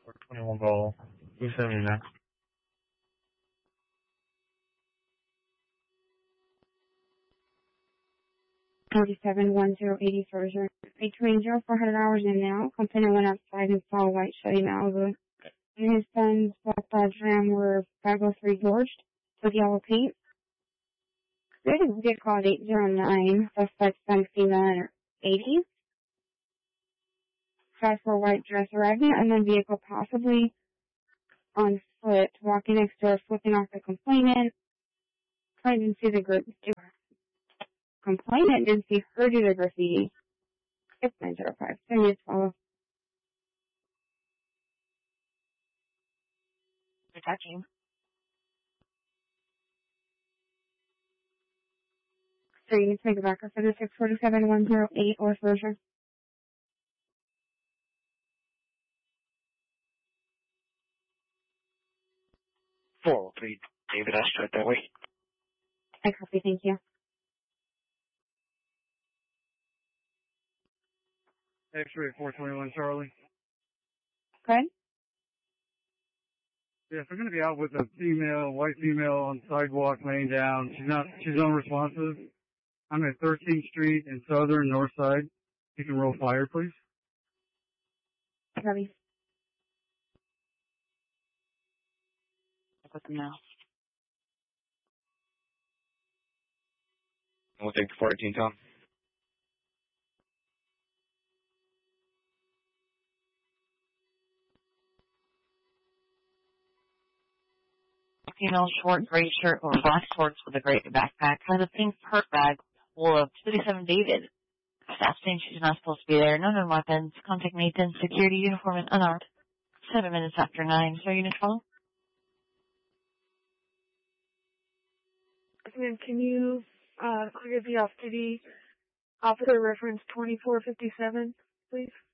21 ball. Who's sending that? 471080 Fraser. Between 0400 hours and now, complainant went outside and saw a white Chevy Malibu. And his son's black Dodge Ram were 503 gorged with yellow paint. They didn't get called 809, suspect son female 80. 5-4 white dress arriving, unknown vehicle possibly on foot, walking next door, flipping off the complainant. Complainant didn't see the complainant didn't see her do the graffiti. 6905. 10 minutes follow. You're touching. So you need to make a backup for the 647-108 or Fraser. 403 David Astro that way. I copy, thank you. X-ray 421 Charlie. Good? Yes, we're going to be out with a female, white female on the sidewalk laying down. She's unresponsive. I'm at 13th Street and Southern North Side. You can roll fire, please. Copy. What's now? We'll take 14, Tom. Female short gray shirt or black shorts with a gray backpack has a pink purse bag full of 37 David. Staff saying she's not supposed to be there. No known weapons. Contact Nathan. Security uniform and unarmed. 7 minutes after 9. Sir, unit follow? Ma'am, can you clear the off-duty officer reference 2457, please?